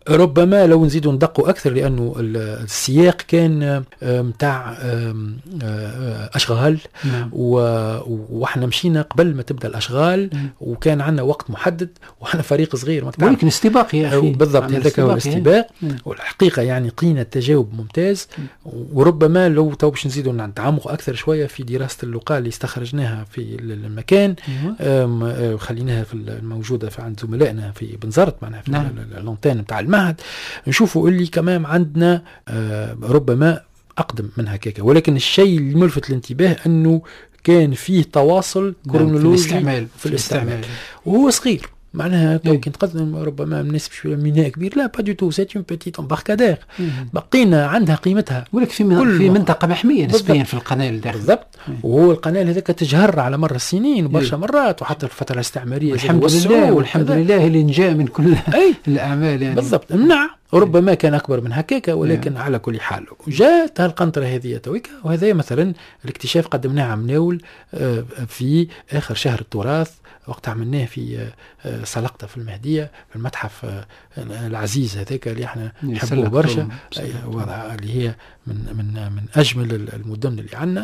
ربما لو نزيدوا ندقوا أكثر، لأنه السياق كان متاع أشغال، وإحنا مشينا قبل ما تبدأ الأشغال، وكان عنا وقت محدد، وإحنا فريق صغير، ولكن استباق يا أخي. بالضبط، هذاك هو الاستباق. والحقيقة يعني قينا التجاوب ممتاز. وربما لو باش نزيدوا نتعمق أكثر شوية في دراسة اللقاء اللي استخرجناها في المكان، خليناها في الموجودة عند زملائنا في بنزرت، معناها في اللونتين متاع المعهد، نشوفوا اللي كمان عندنا ربما أقدم من هكاك. ولكن الشيء الملفت للانتباه أنه كان فيه تواصل كرونولوجي في الاستعمال وهو صغير، معناها تو كنت تقدم ربما مناسب شويه ميناء كبير، لا با دو تو، سيت اون بيتيت امباركادير بقينا عندها قيمتها، ولكن في منطقه محميه نسبيا في القناه الداخلي. بالضبط. وهو القناه هذاك تجهر على مر السنين وبرشا مرات، وحتى الفتره الاستعماريه والحمد لله اللي نجا من كل الاعمال يعني. بالضبط. منع ربما كان اكبر من هكاك، ولكن على كل حال جاءت هالقنطره هذه تويكا. وهذا مثلا الاكتشاف قدمناه عمناول في اخر شهر التراث، وقت عملناه في سلقطة في المهدية في المتحف العزيز هذاك اللي احنا نحبوه برشا، اللي هي من أجمل المدن اللي عنا.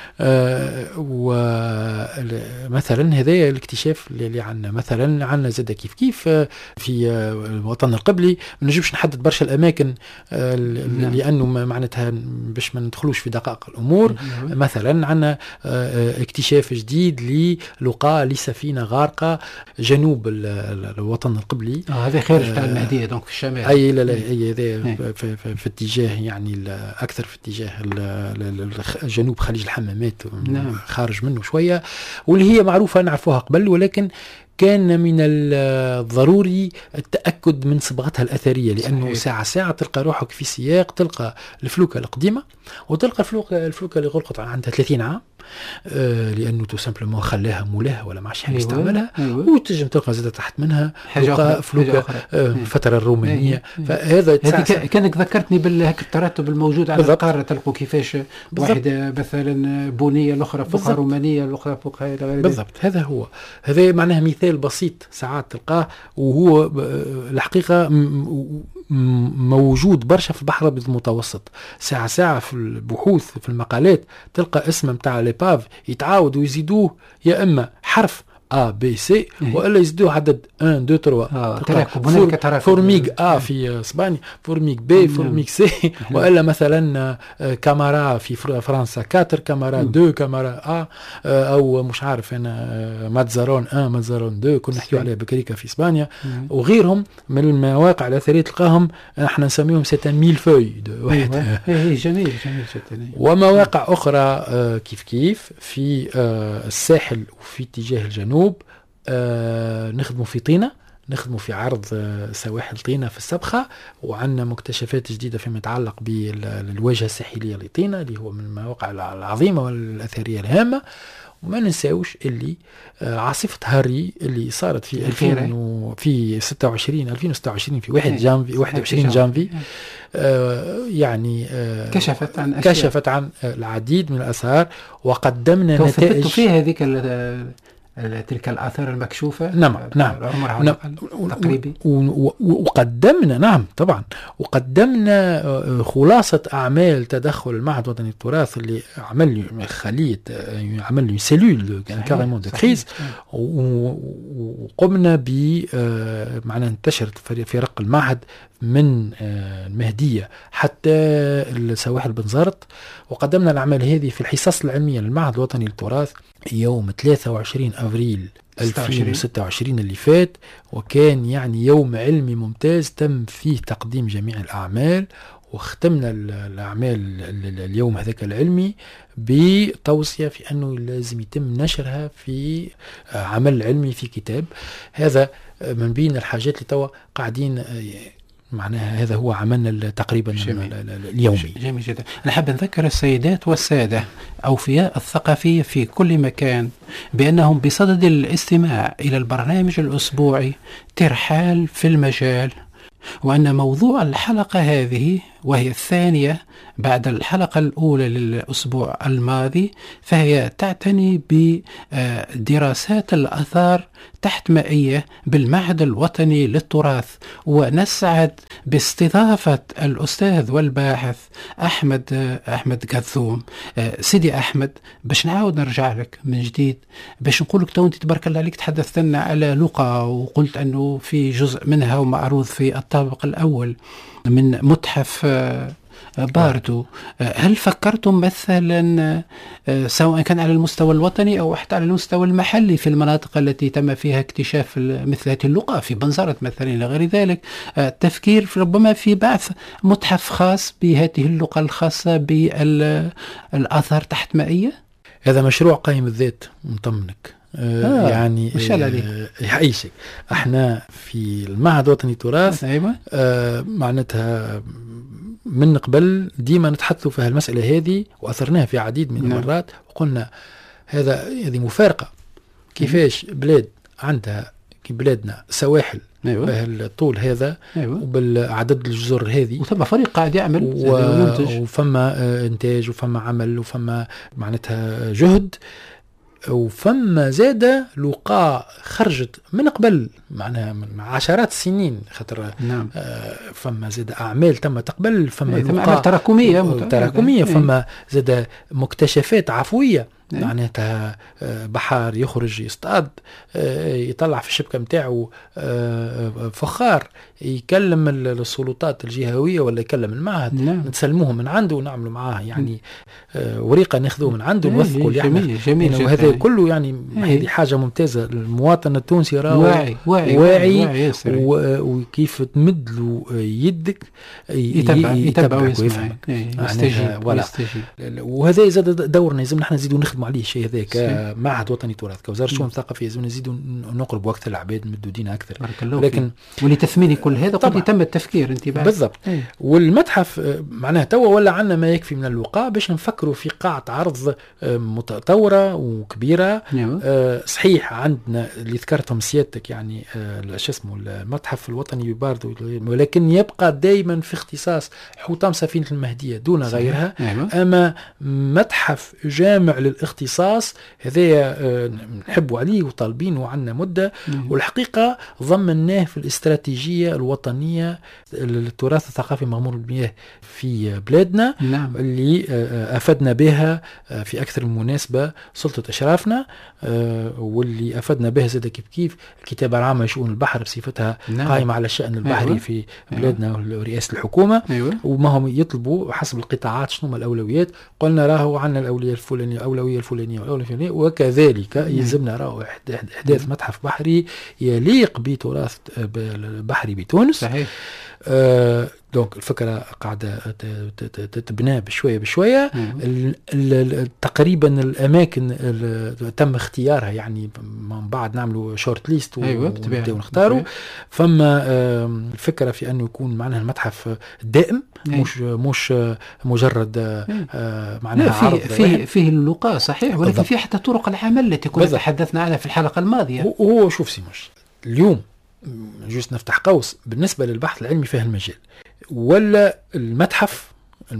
ومثلا هذا الاكتشاف اللي عنا، مثلا عنا زاد كيف في الوطن القبلي ما نجمش نحدد برشا الأماكن لأنه معناتها باش ما ندخلوش في دقائق الأمور. مثلا عنا اكتشاف جديد للقاء لسفينة غارقة جنوب الوطن القبلي، هذا خارج تاع المهدية دونك في الشمال. أي لا هذا في اتجاه يعني أكثر في اتجاه جنوب خليج الحمامات، خارج منه شوية، واللي هي معروفة نعرفوها قبل، ولكن كان من الضروري التأكد من صبغتها الأثرية، لأنه ساعة تلقى روحك في سياق، تلقى الفلوكة القديمة وتلقى الفلوكة اللي غلقت عندها 30 عام، لأنه تو سامبلومون خلاها مولاه ولا معش حاجة يستعملها. وتجم تلقى زادة تحت منها فلوكة الفترة الرومانية. فهذا كانك ذكرتني بالهك الترتب الموجود على القارة، تلقوا كيفاش واحدة مثلا بنية، الأخرى فوقها رومانية، الأخرى فوقها غير. بالضبط. هذا معناها مثال بسيط ساعات تلقاه، وهو الحقيقة موجود برشا في البحر الأبيض المتوسط. ساعة في البحوث في المقالات تلقى اسم متاع ليباف يتعاود ويزيدوه، يا إما حرف A B C وإلا يزيدوه عدد 1 2 3. فورميغ A في اسبانيا، فورميغ B، فورميغ C، وإلا مثلا كامارا في فرنسا 4، كامارا 2، كامارا A، أو مش عارف أنا ماتزارون 1، ماتزارون 2 كنا نحكيو عليها بكريكا في اسبانيا، وغيرهم من المواقع الأثرية تلقاهم احنا نسميهم 7000 فوي واحد. جميل. ومواقع أخرى كيف في الساحل وفي اتجاه الجنوب. نخدموا في طينة، نخدموا في عرض سواحل طينة في السبخة، وعندنا مكتشفات جديدة فيما يتعلق بالواجهة الساحلية لطينة اللي هو من المواقع العظيمة والأثرية الهامة. وما ننساوش اللي عاصفة هاري اللي صارت في 2026 في 21 جانفي يعني كشفت عن العديد من الآثار، وقدمنا نتائج في هذيك تلك الآثار المكشوفة. نعم تقريبي. وقدمنا وقدمنا خلاصة أعمال تدخل المعهد الوطني للتراث اللي عمل سيلول كاريمون دو كريز، وقمنا معنا انتشرت فرق المعهد من المهدية حتى السواحل بنزرت، وقدمنا الأعمال هذه في الحصص العلمية للمعهد الوطني للتراث يوم 23 أفريل 2026 اللي فات. وكان يعني يوم علمي ممتاز تم فيه تقديم جميع الأعمال، واختمنا الأعمال اليوم هذاك العلمي بتوصية في أنه لازم يتم نشرها في عمل علمي في كتاب. هذا من بين الحاجات اللي توا قاعدين معناها هذا هو عملنا تقريبا اليومي. جميل جدا. أنا حاب نذكر السيدات والسادة أوفياء الثقافية في كل مكان بأنهم بصدد الاستماع إلى البرنامج الأسبوعي ترحال في المجال، وأن موضوع الحلقة هذه وهي الثانية بعد الحلقة الأولى للأسبوع الماضي، فهي تعتني بدراسات الآثار تحت مائية بالمعهد الوطني للتراث. ونسعد باستضافة الأستاذ والباحث أحمد قاثوم. سيدي أحمد، باش نعاود نرجع لك من جديد باش نقول لك تو أنت تبارك الله عليك تحدثت لنا على لقا، وقلت أنه في جزء منها ومعروض في الطابق الأول من متحف باردو. هل فكرتم مثلا سواء كان على المستوى الوطني أو حتى على المستوى المحلي في المناطق التي تم فيها اكتشاف مثل هذه اللقا في بنزرت مثلا إلى غير ذلك، التفكير ربما في بعث متحف خاص بهذه اللقا الخاصة بالآثار تحت مائية؟ هذا مشروع قائم الذات نطمنك. يعني ما شاء الله عليك. يعيشك. احنا في المعهد الوطني للتراث أيوة. معناتها من قبل ديما نتحدثوا في هالمسألة هذه وأثرناها في عديد من المرات، وقلنا هذه مفارقة. كيفاش بلاد عندها كي بلادنا سواحل بهالطول هذا وبالعدد الجزر هذه، وثم فريق قاعد يعمل وفما إنتاج وفما عمل وفما معناتها جهد، وفما زادة لقاء خرجت من قبل معناها من عشرات السنين، خاطر فما زادة أعمال تم تقبل، فما لقاء تراكمية فما زادة مكتشفات عفوية، معناتها بحار يخرج يصطاد يطلع في الشبكة متاعه فخار يكلم السلطات الجهوية ولا يكلم المعهد، نتسلموه من عنده ونعملوا معاه يعني وريقة ناخذوه من عنده نوثقوا جميل وهذا كله يعني هذه حاجة ممتازة. المواطن التونسي راه واعي وكيف تمد له يدك يتبع ويفهمك ويستجيب. وهذا زاد دورنا، لازم نحن نزيدوا نخدموا عليه الشيء هذا كمعهد وطني تراث كوزارة الشؤون الثقافية، لازم نزيدوا نقرب وقت العباد نمدوا دينا أكثر. لكن ولتثمين كل هذا قد يتم التفكير انت بعد بالضبط. والمتحف معناها توا ولا عنا ما يكفي من اللقاء باش نفكروا في قاعة عرض متطورة وكبيرة. صحيح عندنا اللي ذكرتهم سيادتك يعني شو اسمه المتحف الوطني بباردو، ولكن يبقى دائما في اختصاص حطام سفينة المهدية دون غيرها. أما متحف جامع للاختصاص هذا نحبوا عليه وطالبينه عنا مدة، والحقيقة ضمناه في الاستراتيجية الوطنية للتراث الثقافي مغمور بالمياه في بلادنا. اللي أفدنا بها في أكثر من مناسبة سلطة أشرافنا، واللي أفدنا بها زاد كيف الكتابة العامة لشؤون البحر بصفتها قائمة على الشأن البحري في بلادنا ورئاسة الحكومة. وما هم يطلبوا حسب القطاعات شنو الأولويات، قلنا راهو عنا الأولوية الفلانية الأولوية الفلانية وكذلك يلزمنا راهو إحداث متحف بحري يليق بتراث بحري بتونس. صحيح. دونك الفكرة قاعدة تتبنى بشوية. تقريبا الأماكن تم اختيارها يعني من بعد نعملوا شورت ليست ونبدأ ونختاروا. فما الفكرة في أنه يكون معناها المتحف دائم مش مجرد معناها عرض فيه اللقاء صحيح، ولكن فيه حتى طرق العمل التي كنا تحدثنا عنها في الحلقة الماضية. هو شوف سيموش اليوم جوست نفتح قوس بالنسبة للبحث العلمي في هالمجال، ولا المتحف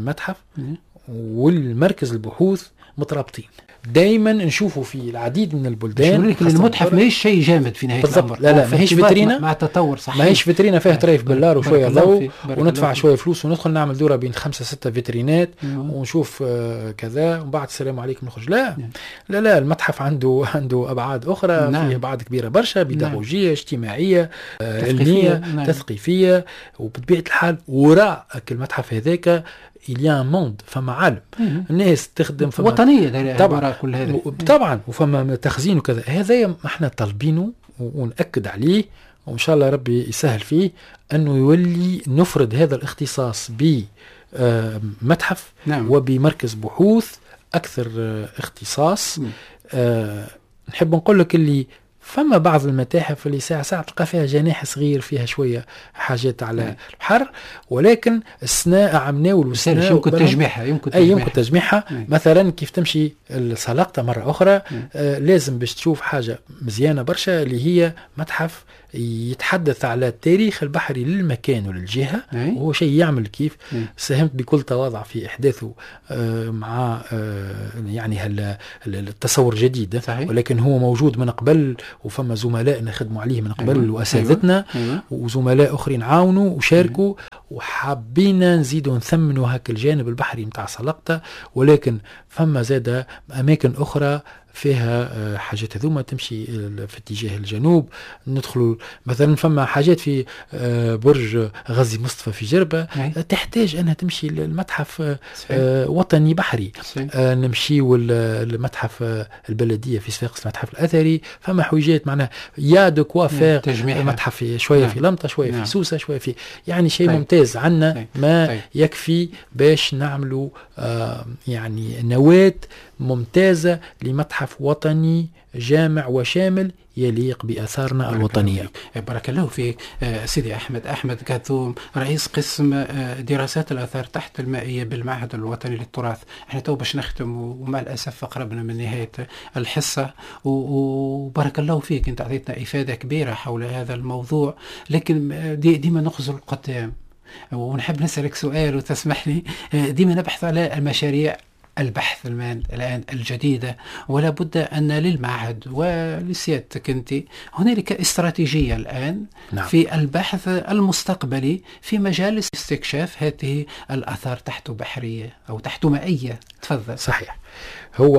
والمركز البحوث مترابطين. دايما نشوفوا في العديد من البلدان المتحف ما هيش شيء جامد في نهاية الأمر. لا ما هيش فيترينا مع التطور صحيح، ما هيش فيترينا فيها طريف بالله وشوية ضوء وندفع شوية فلوس وندخل نعمل دورة بين 5-6 فيترينات ونشوف كذا وبعد السلام عليكم نخرج. لا المتحف عنده أبعاد أخرى. فيه أبعاد كبيرة برشا، بيداغوجية اجتماعية علمية تثقيفية. وبطبيعة الحال وراء المتحف هذاك إليان موند، فما عالم الناس تخدم وطنية طبعا وفما تخزين وكذا. هذا احنا طالبينه ونأكد عليه، وإن شاء الله ربي يسهل فيه أنه يولي نفرد هذا الاختصاص بمتحف وبمركز بحوث أكثر اختصاص. نحب نقول لك اللي فما بعض المتاحف اللي ساعة تلقى فيها جناح صغير فيها شوية حاجات على البحر، ولكن السناء عمناول والسناء يمكن تجميعها. مثلا كيف تمشي السلقطة مرة أخرى لازم باش تشوف حاجة مزيانة برشا اللي هي متحف يتحدث على التاريخ البحري للمكان وللجهة، وهو شيء يعمل كيف. ساهمت بكل تواضع في إحداثه مع يعني التصور جديد، صحيح. ولكن هو موجود من قبل، وفما زملاء خدموا عليه من قبل، وأساتذتنا وزملاء أخرين عاونوا وشاركوا، وحابين نزيدوا نثمنوا هاك الجانب البحري متاع سلقطة. ولكن فما زاد أماكن أخرى فيها حاجات هذوما تمشي في اتجاه الجنوب. ندخلوا مثلا فما حاجات في برج غازي مصطفى في جربة تحتاج أنها تمشي المتحف وطني بحري. نمشي والمتحف البلدية في صفاقس المتحف الأثري. فما حويجات معناها يادك وافاق متحف شوية في لمطة، شوية في سوسة، شوية في يعني شيء ممتاز عنا ما يكفي باش نعملوا يعني نواة ممتازة لمتحف وطني جامع وشامل يليق بآثارنا الوطنية. بارك الله فيك سيدي أحمد كاثوم، رئيس قسم دراسات الآثار تحت المائية بالمعهد الوطني للتراث. احنا تو باش نختم ومع الأسف قربنا من نهاية الحصة، وبارك الله فيك انت أعطيتنا إفادة كبيرة حول هذا الموضوع، لكن ديما نخزل القدام. ونحب نسألك سؤال وتسمح لي، ديما نبحث على المشاريع البحث الآن الجديدة، ولا بد أن للمعهد ولسيادتك أنت هنالك استراتيجية الآن في البحث المستقبلي في مجال استكشاف هذه الآثار تحت بحرية أو تحت مائية. تفضل. صحيح، هو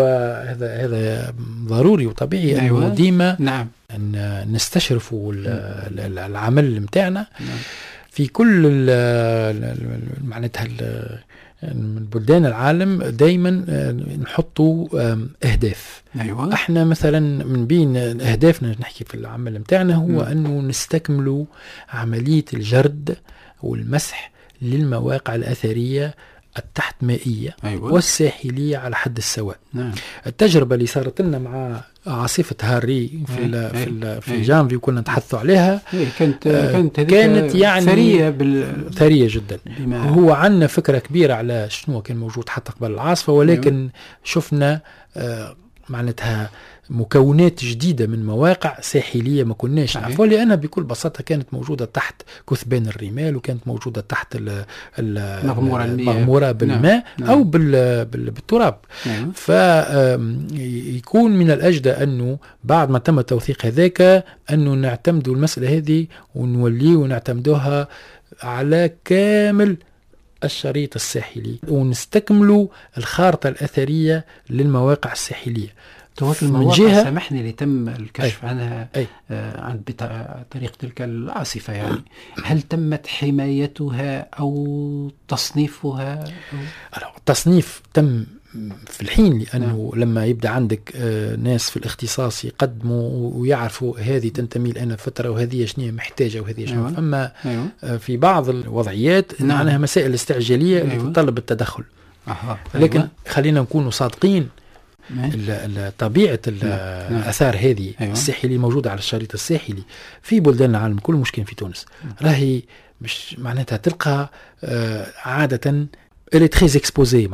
هذا ضروري وطبيعي أنه ديما أن نستشرفوا العمل متاعنا في كل معناتها من بلدان العالم. دايما نحطوا أهداف. احنا مثلا من بين أهدافنا نحكي في العمل متاعنا هو أنه نستكملوا عملية الجرد والمسح للمواقع الأثرية التحت مائية والساحلية على حد السواء. التجربة اللي صارت لنا مع عاصفة هاري في جانفي وكنا نتحدثوا عليها كانت يعني ثرية جدا. هو عندنا فكرة كبيرة على شنو كان موجود حتى قبل العاصفة، ولكن شفنا معناتها مكونات جديدة من مواقع ساحلية ما كناش نعرفها، لأنها بكل بساطة كانت موجودة تحت كثبان الرمال، وكانت موجودة تحت مغمورة بالماء أو بالتراب. فيكون من الأجدى أنه بعد ما تم التوثيق هذاك أنه نعتمدوا المسألة هذه ونوليه ونعتمدوها على كامل الشريط الساحلي، ونستكملوا الخارطة الأثرية للمواقع الساحلية. من جهة سامحني اللي تم الكشف عنها عن طريق تلك العاصفة، يعني هل تمت حمايتها أو تصنيفها؟ التصنيف تم في الحين، لأنه لما يبدأ عندك ناس في الاختصاص يقدموا ويعرفوا هذه تنتمي لأنا فترة وهذه شنية محتاجة وهذه شنية. أما في بعض الوضعيات معناها مسائل استعجالية اللي تطلب التدخل. لكن خلينا نكونوا صادقين، طبيعة الأثار هذه الساحلية موجودة على الشريط الساحلي في بلدان العالم كل مشكل في تونس. راهي مش معناتها تلقى عادة اللي تخيز اكسبوزي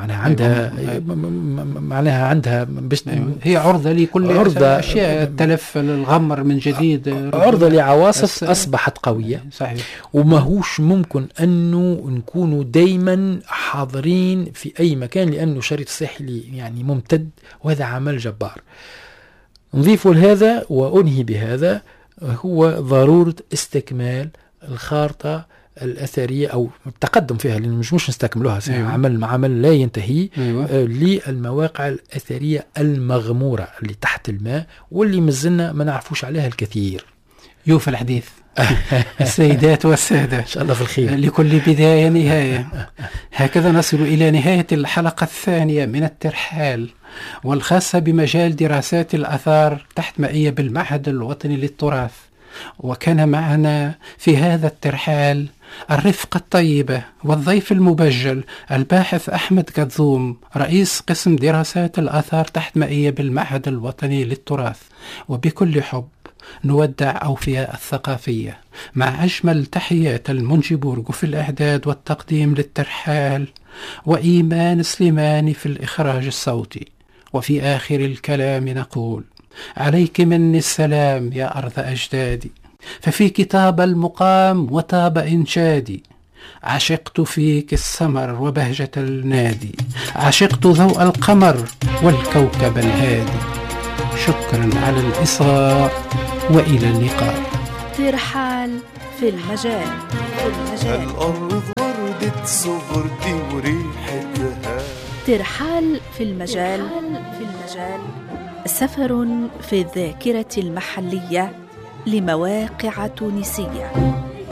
معناها عندها هي عرضة لكل أشياء التلف الغمر من جديد، عرضة لعواصف أصبحت قوية. صحيح. وما هوش ممكن أنه نكونوا دايما حاضرين في أي مكان، لأنه شريط الساحلي يعني ممتد، وهذا عمل جبار. نضيف لهذا وأنهي بهذا هو ضرورة استكمال الخارطة الأثرية أو التقدم فيها، لأن مش نستكملوها. عمل لا ينتهي. للمواقع الأثرية المغمورة اللي تحت الماء واللي مازلنا ما نعرفوش عليها الكثير. يوفى الحديث. السيدات والسادة، إن شاء الله في الخير. لكل بداية نهاية. هكذا نصل إلى نهاية الحلقة الثانية من الترحال، والخاصة بمجال دراسات الآثار تحت مائية بالمعهد الوطني للتراث. وكان معنا في هذا الترحال الرفقة الطيبة والضيف المبجل الباحث أحمد كاثوم، رئيس قسم دراسات الآثار تحت مائية بالمعهد الوطني للتراث. وبكل حب نودع أوفياء الثقافية مع أجمل تحيات المنجي بورغو في الإعداد والتقديم للترحال، وإيمان سليماني في الإخراج الصوتي. وفي آخر الكلام نقول: عليك مني السلام يا أرض أجدادي، ففيك طاب المقام وطاب إنشادي، عشقت فيك السمر وبهجة النادي، عشقت ضوء القمر والكوكب الهادي. شكرا على الإصغاء وإلى اللقاء. ترحال في المجال. الأرض وردة صغرتي وريحتها. ترحال في المجال. سفر في الذاكرة المحلية لمواقع تونسية.